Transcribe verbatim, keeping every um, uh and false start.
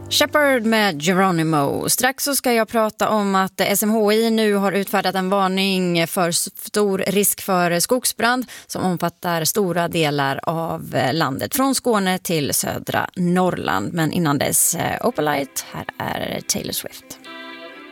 Shepherd med Geronimo. Strax så ska jag prata om att S M H I nu har utfärdat en varning för stor risk för skogsbrand som omfattar stora delar av landet från Skåne till södra Norrland. Men innan dess, Opalite, här är Taylor Swift.